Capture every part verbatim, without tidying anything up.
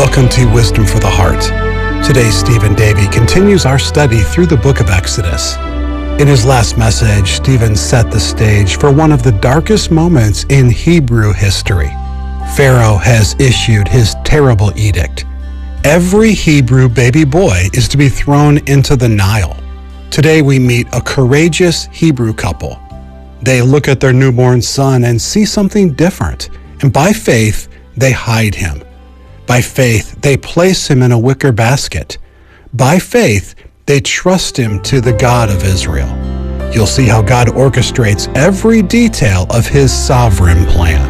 Welcome to Wisdom for the Heart. Today, Stephen Davey continues our study through the book of Exodus. In his last message, Stephen set the stage for one of the darkest moments in Hebrew history. Pharaoh has issued his terrible edict. Every Hebrew baby boy is to be thrown into the Nile. Today, we meet a courageous Hebrew couple. They look at their newborn son and see something different, and by faith, they hide him. By faith, they place him in a wicker basket. By faith, they trust him to the God of Israel. You'll see how God orchestrates every detail of his sovereign plan.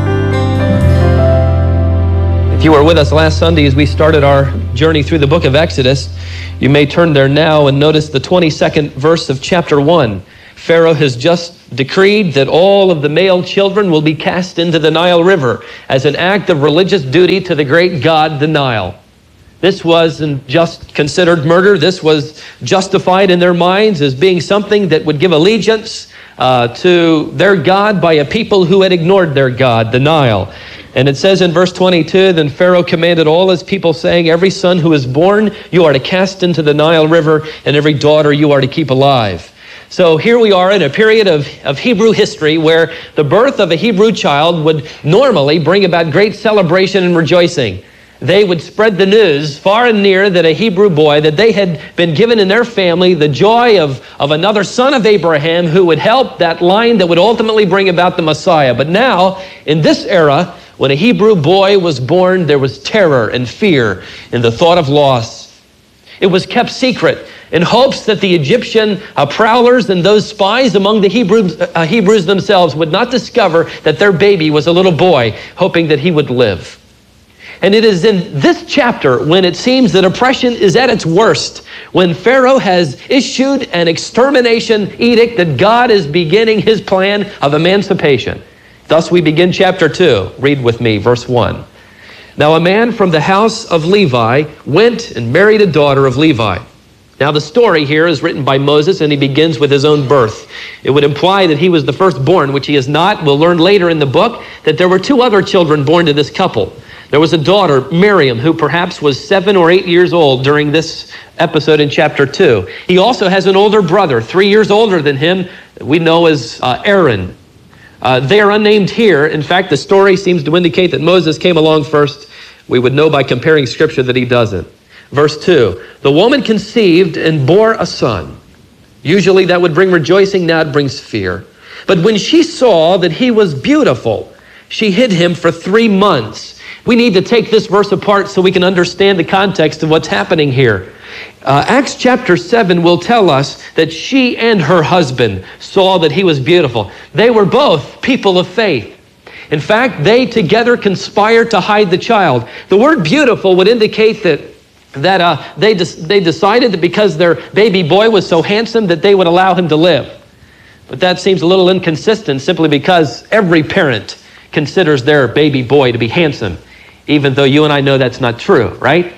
If you were with us last Sunday as we started our journey through the book of Exodus, you may turn there now and notice the twenty-second verse of chapter one. Pharaoh has just decreed that all of the male children will be cast into the Nile River as an act of religious duty to the great god, the Nile. This wasn't just considered murder. This was justified in their minds as being something that would give allegiance uh, to their god by a people who had ignored their god, the Nile. And it says in verse twenty-two, then Pharaoh commanded all his people, saying, every son who is born you are to cast into the Nile River, and every daughter you are to keep alive. So here we are in a period of, of Hebrew history where the birth of a Hebrew child would normally bring about great celebration and rejoicing. They would spread the news far and near that a Hebrew boy, that they had been given in their family the joy of, of another son of Abraham who would help that line that would ultimately bring about the Messiah. But now, in this era, when a Hebrew boy was born, there was terror and fear in the thought of loss. It was kept secret in hopes that the Egyptian uh, prowlers and those spies among the Hebrews, uh, Hebrews themselves would not discover that their baby was a little boy, hoping that he would live. And it is in this chapter when it seems that oppression is at its worst, when Pharaoh has issued an extermination edict that God is beginning his plan of emancipation. Thus we begin chapter two. Read with me, verse one. Now a man from the house of Levi went and married a daughter of Levi. Now the story here is written by Moses, and he begins with his own birth. It would imply that he was the firstborn, which he is not. We'll learn later in the book that there were two other children born to this couple. There was a daughter, Miriam, who perhaps was seven or eight years old during this episode in chapter two. He also has an older brother, three years older than him, we know as uh, Aaron. Uh, they are unnamed here. In fact, the story seems to indicate that Moses came along first. We would know by comparing scripture that he doesn't. Verse two, the woman conceived and bore a son. Usually that would bring rejoicing, now it brings fear. But when she saw that he was beautiful, she hid him for three months. We need to take this verse apart so we can understand the context of what's happening here. Uh, Acts chapter seven will tell us that she and her husband saw that he was beautiful. They were both people of faith. In fact, they together conspired to hide the child. The word beautiful would indicate that that uh, they, des- they decided that because their baby boy was so handsome that they would allow him to live. But that seems a little inconsistent simply because every parent considers their baby boy to be handsome, even though you and I know that's not true, right?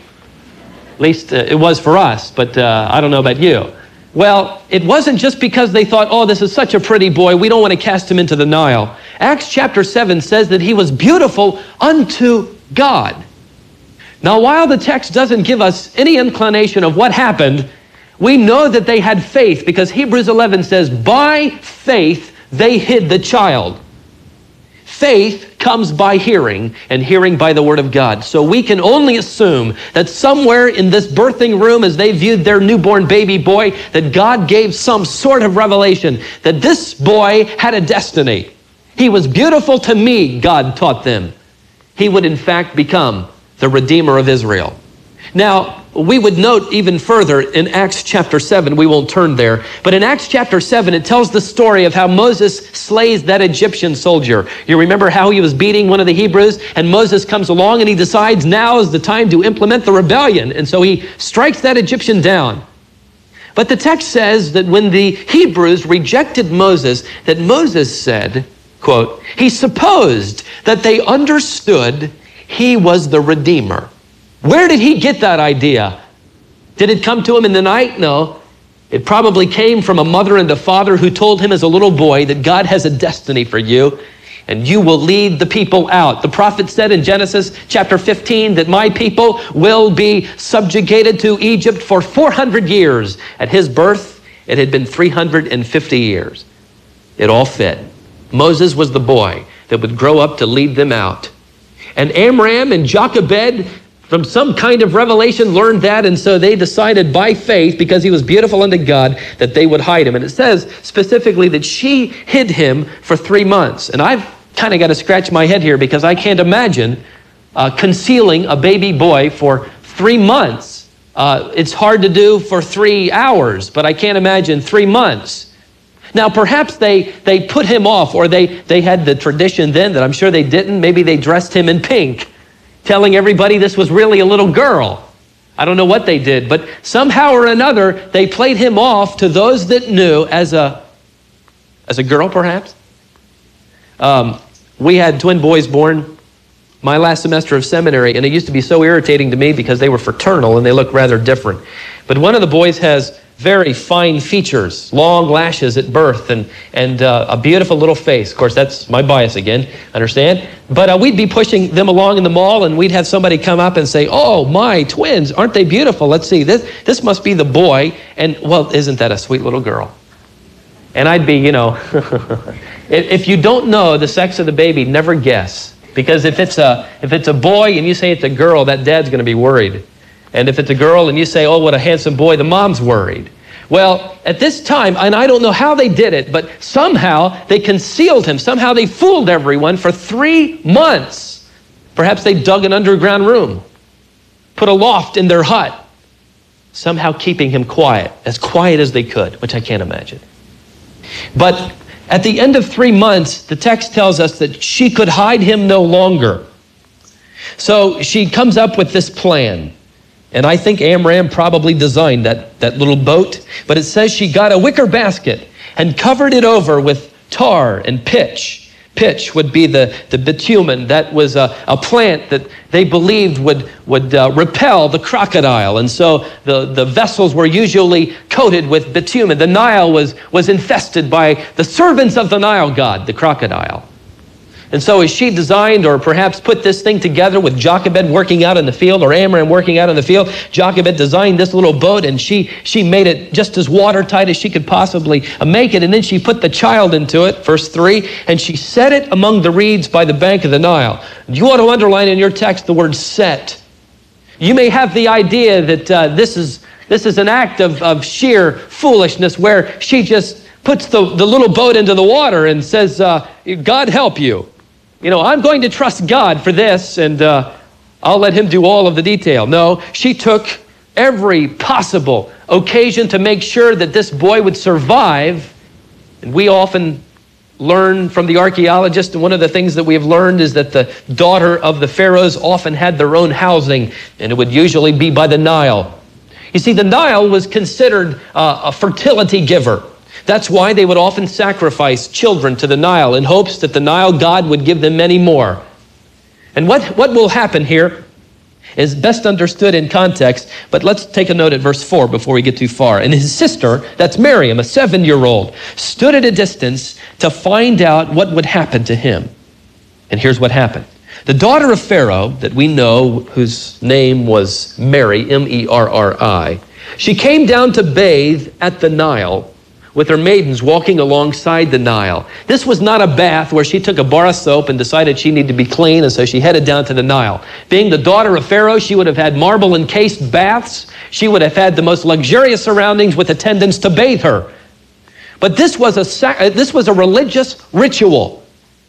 At least uh, it was for us, but uh, I don't know about you. Well, it wasn't just because they thought, oh, this is such a pretty boy, we don't want to cast him into the Nile. Acts chapter seven says that he was beautiful unto God. Now, while the text doesn't give us any inclination of what happened, we know that they had faith because Hebrews eleven says, by faith they hid the child. Faith comes by hearing, and hearing by the word of God. So we can only assume that somewhere in this birthing room, as they viewed their newborn baby boy, that God gave some sort of revelation that this boy had a destiny. He was beautiful to me, God taught them. He would in fact become the Redeemer of Israel. Now, we would note even further in Acts chapter seven, we won't turn there, but in Acts chapter seven, it tells the story of how Moses slays that Egyptian soldier. You remember how he was beating one of the Hebrews, and Moses comes along and he decides now is the time to implement the rebellion, and so he strikes that Egyptian down. But the text says that when the Hebrews rejected Moses, that Moses said, quote, he supposed that they understood he was the Redeemer. Where did he get that idea? Did it come to him in the night? No. It probably came from a mother and a father who told him as a little boy that God has a destiny for you. and you will lead the people out. The prophet said in Genesis chapter fifteen that my people will be subjugated to Egypt for four hundred years. At his birth, it had been three hundred fifty years. It all fit. Moses was the boy that would grow up to lead them out. And Amram and Jochebed, from some kind of revelation, learned that, and so they decided by faith, because he was beautiful unto God, that they would hide him. And it says specifically that she hid him for three months. And I've kind of got to scratch my head here, because I can't imagine uh, concealing a baby boy for three months. Uh, it's hard to do for three hours, but I can't imagine three months. Now, perhaps they, they put him off, or they, they had the tradition then that I'm sure they didn't. Maybe they dressed him in pink, telling everybody this was really a little girl. I don't know what they did, but somehow or another, they played him off to those that knew as a, as a girl, perhaps. Um, we had twin boys born my last semester of seminary, and it used to be so irritating to me because they were fraternal and they looked rather different. But one of the boys has very fine features, long lashes at birth, and, and uh, a beautiful little face. Of course, that's my bias again, understand? But uh, we'd be pushing them along in the mall, and we'd have somebody come up and say, oh, my twins, aren't they beautiful? Let's see, this, this must be the boy. And, well, isn't that a sweet little girl? And I'd be, you know, if you don't know the sex of the baby, never guess. Because if it's a, if it's a boy and you say it's a girl, that dad's going to be worried. And if it's a girl and you say, oh, what a handsome boy, the mom's worried. Well, at this time, and I don't know how they did it, but somehow they concealed him. Somehow they fooled everyone for three months. Perhaps they dug an underground room, put a loft in their hut, somehow keeping him quiet, as quiet as they could, which I can't imagine. But at the end of three months, the text tells us that she could hide him no longer. So she comes up with this plan. And I think Amram probably designed that, that little boat. But it says she got a wicker basket and covered it over with tar and pitch. Pitch would be the, the bitumen. That was a, a plant that they believed would, would uh, repel the crocodile. And so the, the vessels were usually coated with bitumen. The Nile was, was infested by the servants of the Nile god, the crocodile. And so as she designed, or perhaps put this thing together with Jochebed working out in the field, or Amram working out in the field, Jochebed designed this little boat, and she, she made it just as watertight as she could possibly make it. And then she put the child into it, verse three, and she set it among the reeds by the bank of the Nile. You want to underline in your text the word set. You may have the idea that uh, this is this is an act of, of sheer foolishness, where she just puts the, the little boat into the water and says, uh, God help you. You know, I'm going to trust God for this, and uh, I'll let him do all of the detail. No, she took every possible occasion to make sure that this boy would survive. And we often learn from the archaeologists, and one of the things that we have learned is that the daughter of the pharaohs often had their own housing, and it would usually be by the Nile. You see, the Nile was considered uh, a fertility giver. That's why they would often sacrifice children to the Nile in hopes that the Nile god would give them many more. And what, what will happen here is best understood in context, but let's take a note at verse four before we get too far. And his sister, that's Miriam, a seven-year-old, stood at a distance to find out what would happen to him. And here's what happened. The daughter of Pharaoh, that we know, whose name was Mary, M E R R I, she came down to bathe at the Nile with her maidens walking alongside the Nile. This was not a bath where she took a bar of soap and decided she needed to be clean, and so she headed down to the Nile. Being the daughter of Pharaoh, she would have had marble-encased baths. She would have had the most luxurious surroundings with attendants to bathe her. But this was a, this was a religious ritual.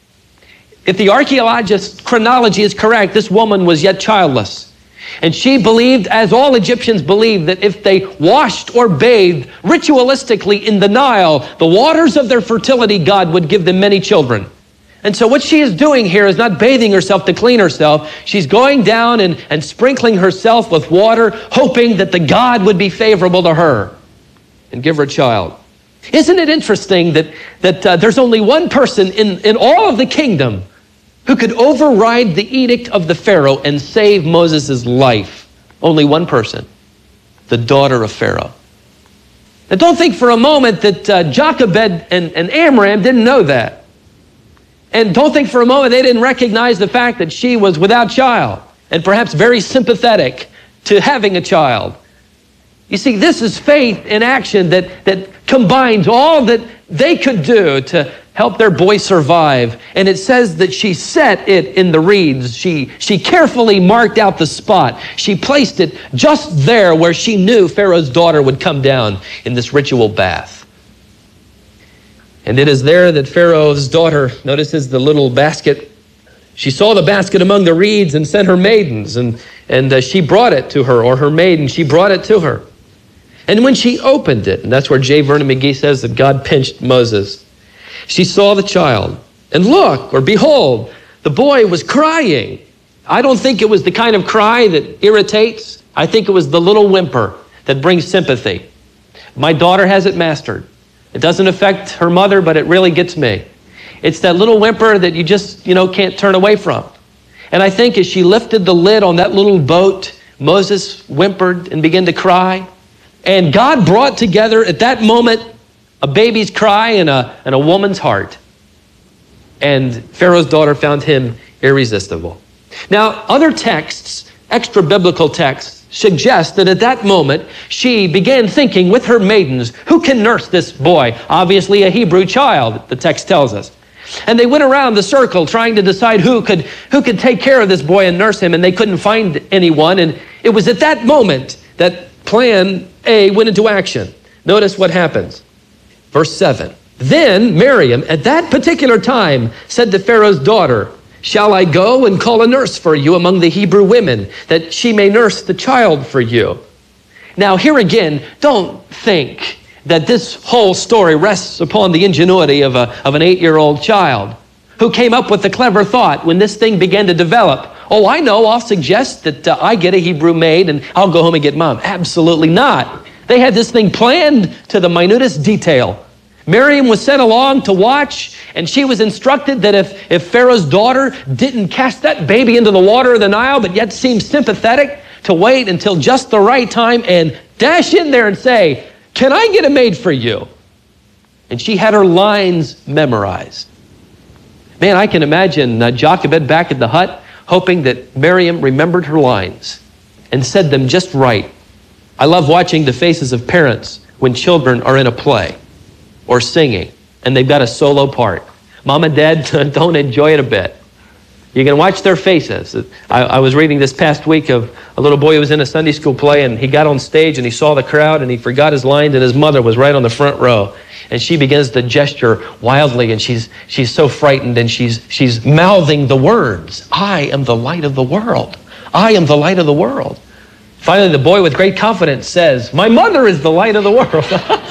If the archaeologist's chronology is correct, this woman was yet childless. And she believed, as all Egyptians believed, that if they washed or bathed ritualistically in the Nile, the waters of their fertility god would give them many children. And so what she is doing here is not bathing herself to clean herself. She's going down and, and sprinkling herself with water, hoping that the god would be favorable to her and give her a child. Isn't it interesting that, that uh, there's only one person in, in all of the kingdom who could override the edict of the Pharaoh and save Moses' life? Only one person, the daughter of Pharaoh. Now don't think for a moment that uh, Jochebed and, and Amram didn't know that. And don't think for a moment they didn't recognize the fact that she was without child and perhaps very sympathetic to having a child. You see, this is faith in action that, that combines all that they could do to help their boy survive. And it says that she set it in the reeds. She, she carefully marked out the spot. She placed it just there where she knew Pharaoh's daughter would come down in this ritual bath. And it is there that Pharaoh's daughter notices the little basket. She saw the basket among the reeds and sent her maidens, and, and uh, she brought it to her, or her maiden, she brought it to her. And when she opened it, and that's where J. Vernon McGee says that God pinched Moses, she saw the child, and look, or behold, the boy was crying. I don't think it was the kind of cry that irritates. I think it was the little whimper that brings sympathy. My daughter has it mastered. It doesn't affect her mother, but it really gets me. It's that little whimper that you just, you know, can't turn away from. And I think as she lifted the lid on that little boat, Moses whimpered and began to cry. And God brought together at that moment a baby's cry and a, and a woman's heart. And Pharaoh's daughter found him irresistible. Now, other texts, extra biblical texts, suggest that at that moment, she began thinking with her maidens, who can nurse this boy? Obviously a Hebrew child, the text tells us. And they went around the circle trying to decide who could, who could take care of this boy and nurse him, and they couldn't find anyone. And it was at that moment that plan A went into action. Notice what happens. Verse seven. Then Miriam, at that particular time, said to Pharaoh's daughter, shall I go and call a nurse for you among the Hebrew women, that she may nurse the child for you? Now, here again, don't think that this whole story rests upon the ingenuity of, a, of an eight-year-old child who came up with the clever thought when this thing began to develop. Oh, I know, I'll suggest that uh, I get a Hebrew maid and I'll go home and get mom. Absolutely not. They had this thing planned to the minutest detail. Miriam was sent along to watch, and she was instructed that if, if Pharaoh's daughter didn't cast that baby into the water of the Nile, but yet seemed sympathetic, to wait until just the right time and dash in there and say, can I get a maid for you? And she had her lines memorized. Man, I can imagine uh, Jochebed back at the hut, hoping that Miriam remembered her lines and said them just right. I love watching the faces of parents when children are in a play or singing, and they've got a solo part. Mom and Dad don't enjoy it a bit. You can watch their faces. I, I was reading this past week of a little boy who was in a Sunday school play, and he got on stage and he saw the crowd and he forgot his lines, and his mother was right on the front row. And she begins to gesture wildly, and she's she's so frightened, and she's she's mouthing the words, I am the light of the world. I am the light of the world. Finally, the boy with great confidence says, my mother is the light of the world.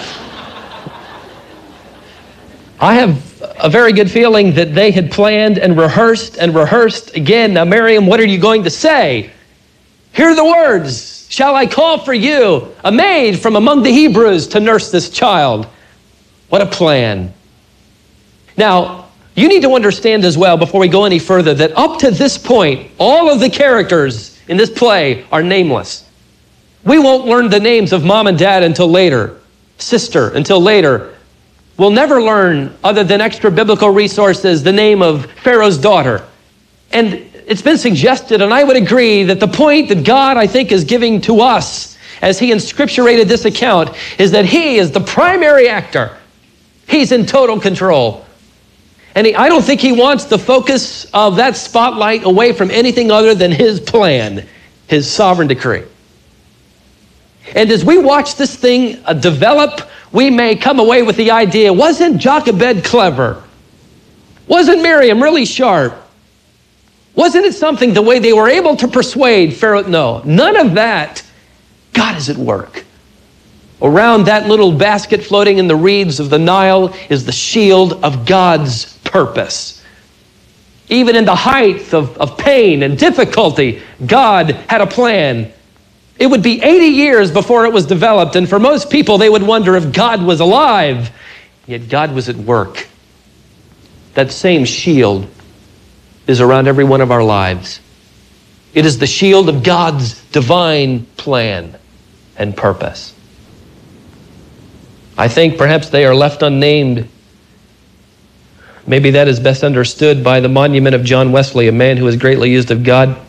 I have a very good feeling that they had planned and rehearsed and rehearsed again. Now, Miriam, what are you going to say? Hear the words. Shall I call for you a maid from among the Hebrews to nurse this child? What a plan. Now, you need to understand as well, before we go any further, that up to this point, all of the characters in this play are nameless. We won't learn the names of mom and dad until later, sister until later. We'll never learn, other than extra biblical resources, the name of Pharaoh's daughter. And it's been suggested, and I would agree, that the point that God, I think, is giving to us as he inscripturated this account is that he is the primary actor. He's in total control. And he, I don't think he wants the focus of that spotlight away from anything other than his plan, his sovereign decree. And as we watch this thing uh, develop, we may come away with the idea, wasn't Jochebed clever? Wasn't Miriam really sharp? Wasn't it something the way they were able to persuade Pharaoh? No, none of that. God is at work. Around that little basket floating in the reeds of the Nile is the shield of God's purpose. Even in the height of, of pain and difficulty, God had a plan. It would be eighty years before it was developed, and for most people, they would wonder if God was alive. Yet God was at work. That same shield is around every one of our lives. It is the shield of God's divine plan and purpose. I think perhaps they are left unnamed Maybe that is best understood by the monument of John Wesley, a man who was greatly used of God.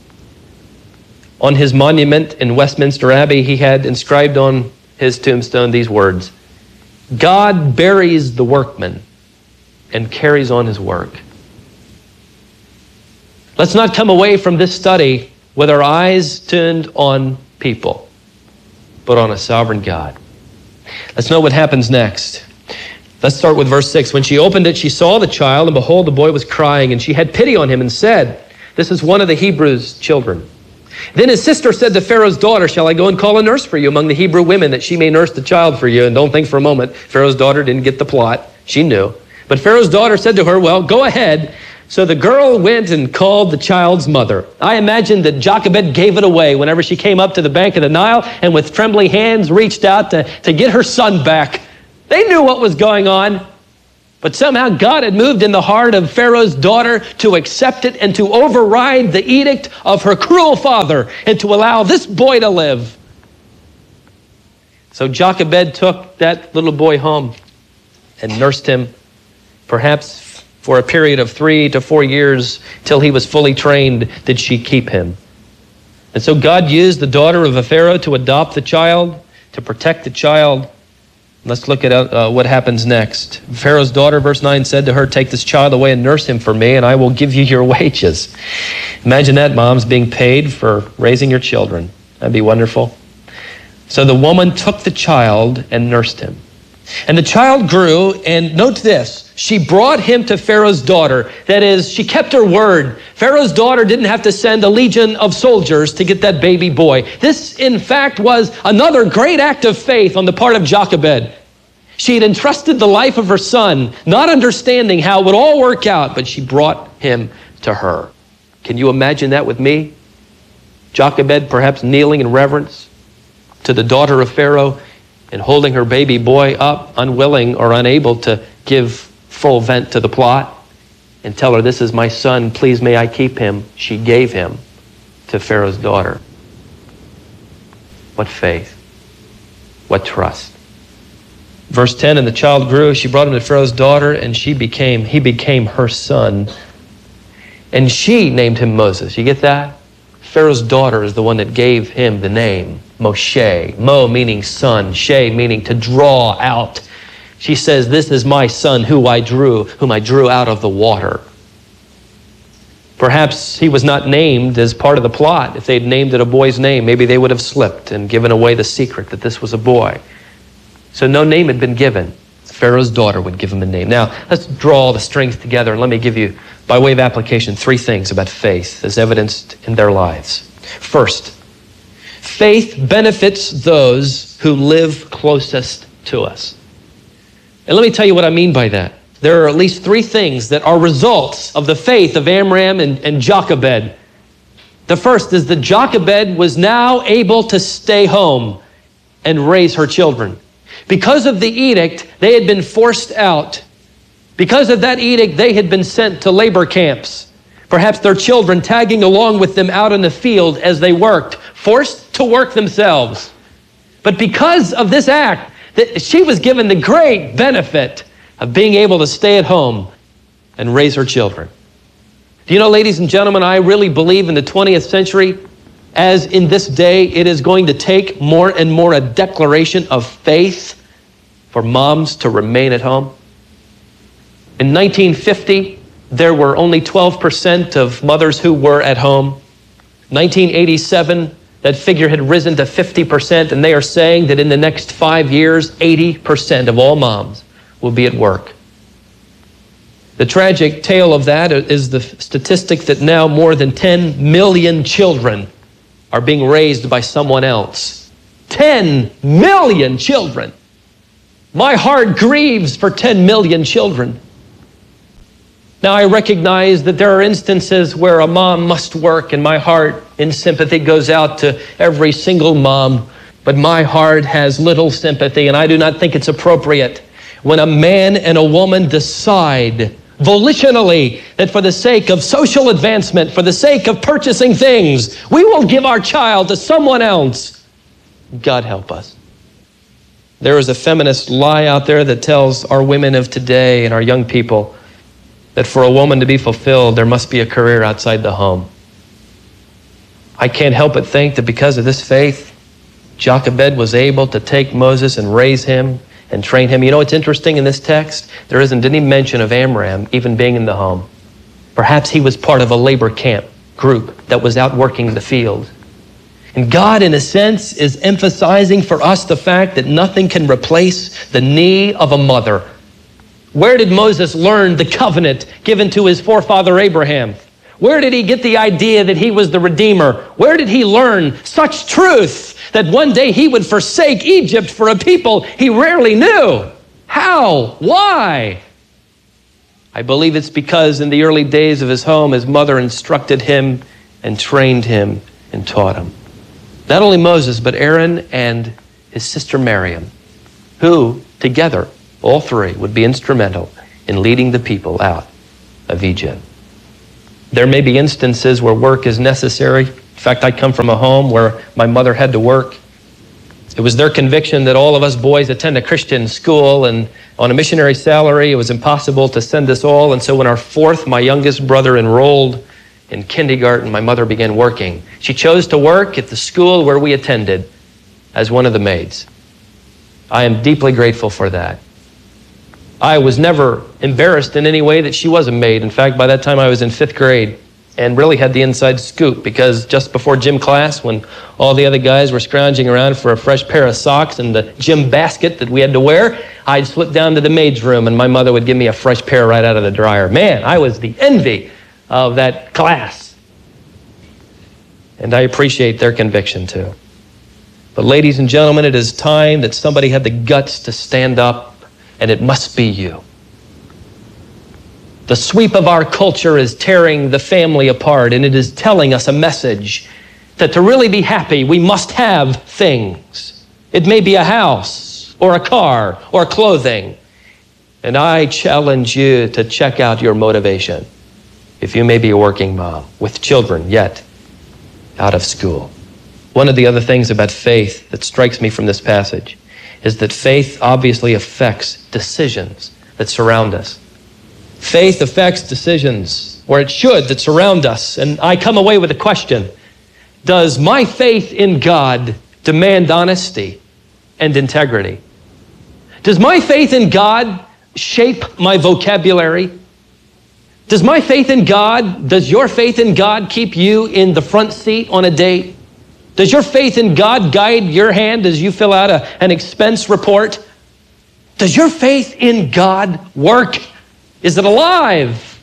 On his monument in Westminster Abbey, he had inscribed on his tombstone these words: God buries the workman and carries on his work. Let's not come away from this study with our eyes turned on people, but on a sovereign God. Let's know what happens next. Let's start with verse six. When she opened it, she saw the child, and behold, the boy was crying, and she had pity on him and said, this is one of the Hebrews' children. Then his sister said to Pharaoh's daughter, shall I go and call a nurse for you among the Hebrew women, that she may nurse the child for you? And don't think for a moment, Pharaoh's daughter didn't get the plot. She knew. But Pharaoh's daughter said to her, well, go ahead. So the girl went and called the child's mother. I imagine that Jochebed gave it away whenever she came up to the bank of the Nile and with trembling hands reached out to, to get her son back. They knew what was going on, but somehow God had moved in the heart of Pharaoh's daughter to accept it and to override the edict of her cruel father and to allow this boy to live. So Jochebed took that little boy home and nursed him, perhaps for a period of three to four years till he was fully trained did she keep him. And so God used the daughter of a Pharaoh to adopt the child, to protect the child. Let's look at uh, what happens next. Pharaoh's daughter, verse nine, said to her, take this child away and nurse him for me, and I will give you your wages. Imagine that, moms, being paid for raising your children. That'd be wonderful. So the woman took the child and nursed him. And the child grew, and note this, she brought him to Pharaoh's daughter. That is, she kept her word. Pharaoh's daughter didn't have to send a legion of soldiers to get that baby boy. This, in fact, was another great act of faith on the part of Jochebed. She had entrusted the life of her son, not understanding how it would all work out, but she brought him to her. Can you imagine that with me? Jochebed perhaps kneeling in reverence to the daughter of Pharaoh and holding her baby boy up, unwilling or unable to give full vent to the plot and tell her, this is my son, please may I keep him. She gave him to Pharaoh's daughter. What faith, what trust. Verse ten, and the child grew, she brought him to Pharaoh's daughter, and she became, he became her son. And she named him Moses. You get that? Pharaoh's daughter is the one that gave him the name Moshe. Mo meaning son, She meaning to draw out. She says, this is my son who I drew, whom I drew out of the water. Perhaps he was not named as part of the plot. If they'd named it a boy's name, maybe they would have slipped and given away the secret that this was a boy. So no name had been given. Pharaoh's daughter would give him a name. Now, let's draw all the strings together and let me give you, by way of application, three things about faith as evidenced in their lives. First, faith benefits those who live closest to us. And let me tell you what I mean by that. There are at least three things that are results of the faith of Amram and, and Jochebed. The first is that Jochebed was now able to stay home and raise her children. Because of the edict, they had been forced out. Because of that edict, they had been sent to labor camps. Perhaps their children tagging along with them out in the field as they worked, forced to work themselves. But because of this act, that she was given the great benefit of being able to stay at home and raise her children. Do you know, ladies and gentlemen, I really believe in the twentieth century, as in this day, it is going to take more and more a declaration of faith for moms to remain at home. In nineteen fifty, there were only twelve percent of mothers who were at home. nineteen eighty-seven, that figure had risen to fifty percent, and they are saying that in the next five years, eighty percent of all moms will be at work. The tragic tale of that is the statistic that now more than ten million children are being raised by someone else. ten million children. My heart grieves for ten million children. Now, I recognize that there are instances where a mom must work, and my heart in sympathy goes out to every single mom, but my heart has little sympathy, and I do not think it's appropriate when a man and a woman decide volitionally that for the sake of social advancement, for the sake of purchasing things, we will give our child to someone else. God help us. There is a feminist lie out there that tells our women of today and our young people that for a woman to be fulfilled, there must be a career outside the home. I can't help but think that because of this faith, Jochebed was able to take Moses and raise him and train him. You know what's interesting in this text? There isn't any mention of Amram even being in the home. Perhaps he was part of a labor camp group that was out working the field. And God, in a sense, is emphasizing for us the fact that nothing can replace the knee of a mother. Where did Moses learn the covenant given to his forefather Abraham? Where did he get the idea that he was the Redeemer? Where did he learn such truth that one day he would forsake Egypt for a people he rarely knew? How? Why? I believe it's because in the early days of his home, his mother instructed him and trained him and taught him. Not only Moses, but Aaron and his sister Miriam, who together, all three, would be instrumental in leading the people out of Egypt. There may be instances where work is necessary. In fact, I come from a home where my mother had to work. It was their conviction that all of us boys attend a Christian school, and on a missionary salary, it was impossible to send us all. And so when our fourth, my youngest brother, enrolled in kindergarten, my mother began working. She chose to work at the school where we attended as one of the maids. I am deeply grateful for that. I was never embarrassed in any way that she was a maid. In fact, by that time I was in fifth grade and really had the inside scoop, because just before gym class, when all the other guys were scrounging around for a fresh pair of socks and the gym basket that we had to wear, I'd slip down to the maid's room and my mother would give me a fresh pair right out of the dryer. Man, I was the envy of that class. And I appreciate their conviction too. But ladies and gentlemen, it is time that somebody had the guts to stand up, and it must be you. The sweep of our culture is tearing the family apart, and it is telling us a message that to really be happy, we must have things. It may be a house or a car or clothing. And I challenge you to check out your motivation if you may be a working mom with children yet out of school. One of the other things about faith that strikes me from this passage is that faith obviously affects decisions that surround us. Faith affects decisions, or it should, that surround us. And I come away with a question. Does my faith in God demand honesty and integrity? Does my faith in God shape my vocabulary? Does my faith in God, does your faith in God keep you in the front seat on a date? Does your faith in God guide your hand as you fill out a, an expense report? Does your faith in God work? Is it alive?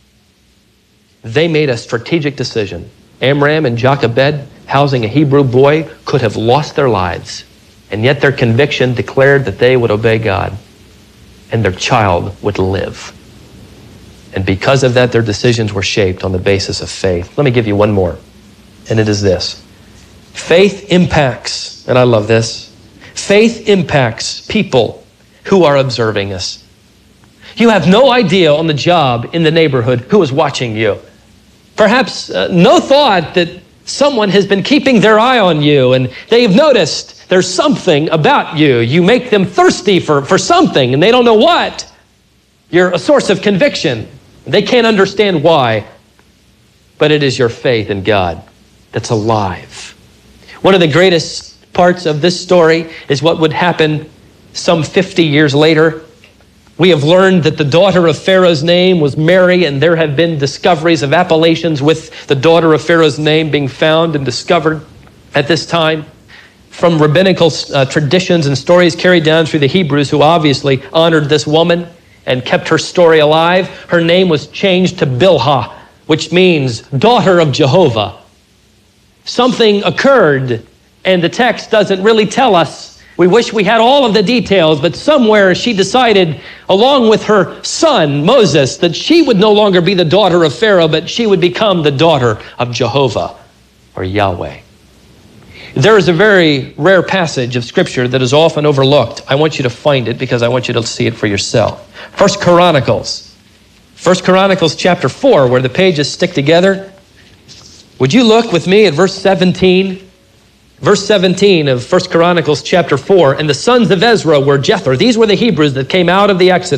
They made a strategic decision. Amram and Jochebed, housing a Hebrew boy, could have lost their lives, and yet their conviction declared that they would obey God, and their child would live. And because of that, their decisions were shaped on the basis of faith. Let me give you one more, and it is this. Faith impacts, and I love this, faith impacts people who are observing us. You have no idea on the job, in the neighborhood, who is watching you. Perhaps uh, no thought that someone has been keeping their eye on you, and they've noticed there's something about you. You make them thirsty for, for something, and they don't know what. You're a source of conviction. They can't understand why, but it is your faith in God that's alive. One of the greatest parts of this story is what would happen some fifty years later. We have learned that the daughter of Pharaoh's name was Mary, and there have been discoveries of appellations with the daughter of Pharaoh's name being found and discovered at this time. From rabbinical uh, traditions and stories carried down through the Hebrews, who obviously honored this woman and kept her story alive, her name was changed to Bilhah, which means daughter of Jehovah. Something occurred, and the text doesn't really tell us. We wish we had all of the details, but somewhere she decided, along with her son, Moses, that she would no longer be the daughter of Pharaoh, but she would become the daughter of Jehovah, or Yahweh. There is a very rare passage of Scripture that is often overlooked. I want you to find it because I want you to see it for yourself. First Chronicles. First Chronicles chapter four, where the pages stick together. Would you look with me at verse seventeen? Verse seventeen of First Chronicles chapter four, and the sons of Ezra were Jether. These were the Hebrews that came out of the Exodus.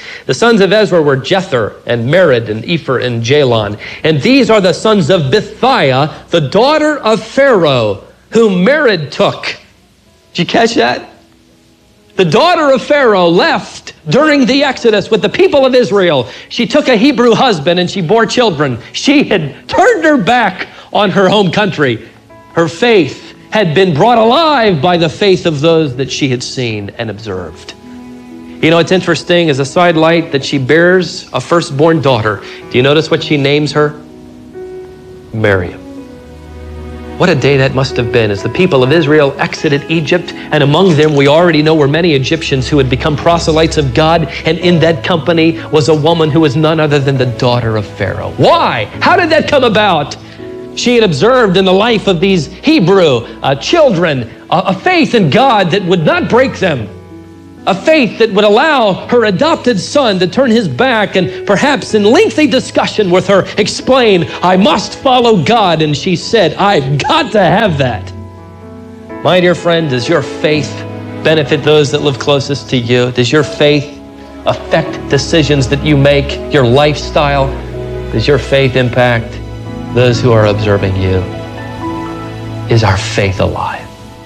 The sons of Ezra were Jether and Mered and Epher and Jalon. And these are the sons of Bithiah, the daughter of Pharaoh, whom Mered took. Did you catch that? The daughter of Pharaoh left during the Exodus with the people of Israel. She took a Hebrew husband and she bore children. She had turned her back on her home country. Her faith had been brought alive by the faith of those that she had seen and observed. You know, it's interesting as a sidelight that she bears a firstborn daughter. Do you notice what she names her? Miriam. What a day that must have been as the people of Israel exited Egypt, and among them we already know were many Egyptians who had become proselytes of God, and in that company was a woman who was none other than the daughter of Pharaoh. Why? How did that come about? She had observed in the life of these Hebrew uh, children a, a faith in God that would not break them. A faith that would allow her adopted son to turn his back and perhaps in lengthy discussion with her explain, I must follow God. And she said, I've got to have that. My dear friend, does your faith benefit those that live closest to you? Does your faith affect decisions that you make, your lifestyle? Does your faith impact those who are observing you? Is our faith alive?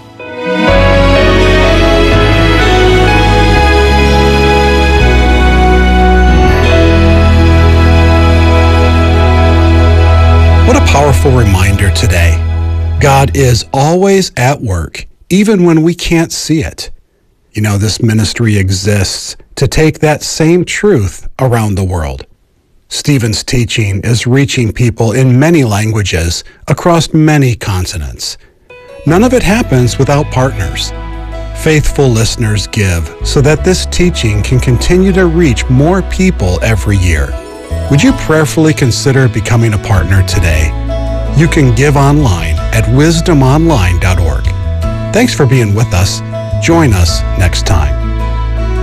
What a powerful reminder today. God is always at work, even when we can't see it. You know, this ministry exists to take that same truth around the world. Stephen's teaching is reaching people in many languages across many continents. None of it happens without partners. Faithful listeners give so that this teaching can continue to reach more people every year. Would you prayerfully consider becoming a partner today? You can give online at wisdom online dot org. Thanks for being with us. Join us next time.